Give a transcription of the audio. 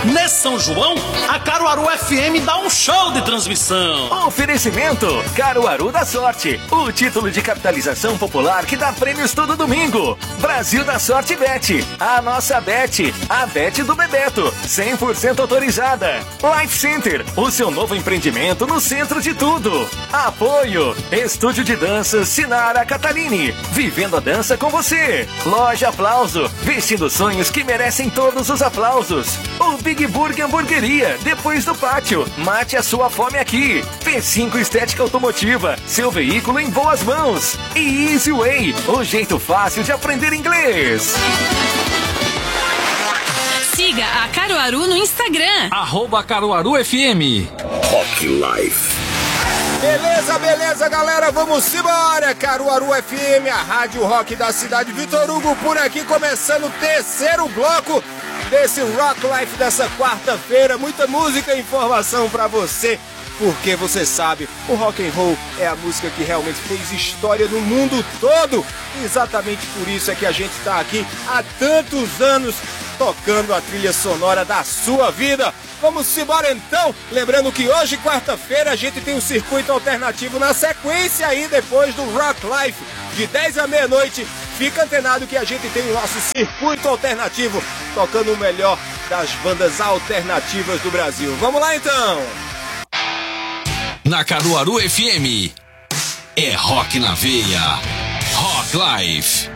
Nesse São João, a Caruaru FM dá um show de transmissão. Oferecimento Caruaru da Sorte, o título de capitalização popular que dá prêmios todo domingo. Brasil da Sorte Bet, a nossa Bet, a Bet do Bebeto, 100% autorizada. Life Center, o seu novo empreendimento no centro de tudo. Apoio, Estúdio de Danças Sinara Catalini, vivendo a dança com você. Loja Aplauso, vestindo sonhos que merecem todos os aplausos. O Big Burger Hamburgueria, depois do pátio, mate a sua fome aqui. P5 Estética Automotiva, seu veículo em boas mãos. E Easy Way, o jeito fácil de aprender inglês. Siga a Caruaru no Instagram. @CaruaruFM. Rock Life. Beleza, galera, vamos embora! Caruaru FM, a rádio rock da cidade. Vitor Hugo por aqui, começando o terceiro bloco desse Rock Life dessa quarta-feira. Muita música e informação pra você, porque você sabe, o rock and roll é a música que realmente fez história no mundo todo. Exatamente por isso é que a gente tá aqui há tantos anos tocando a trilha sonora da sua vida. Vamos embora então, lembrando que hoje, quarta-feira, a gente tem um circuito alternativo na sequência aí, depois do Rock Life, de 10 à meia-noite. Fica antenado que a gente tem o nosso circuito alternativo, tocando o melhor das bandas alternativas do Brasil. Vamos lá então! Na Caruaru FM, é rock na veia. Rock Life.